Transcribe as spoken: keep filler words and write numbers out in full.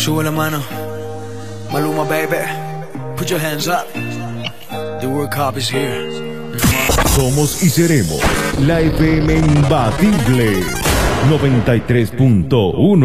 Sube la mano. Maluma, baby. Put your hands up. The World Cup is here. Somos y seremos la F M imbatible noventa y tres punto uno.